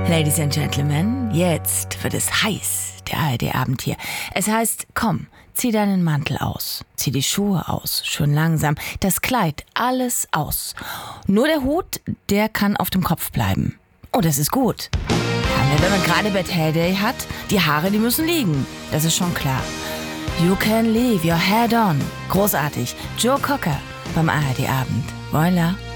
Ladies and Gentlemen, jetzt wird es heiß, der ARD-Abend hier. Es heißt, komm, zieh deinen Mantel aus, zieh die Schuhe aus, schön langsam, das Kleid, alles aus. Nur der Hut, der kann auf dem Kopf bleiben. Oh, das ist gut. Ja, wenn man gerade Bad Hair Day hat, die Haare, die müssen liegen, das ist schon klar. You can leave your head on. Großartig. Joe Cocker beim ARD-Abend. Voila.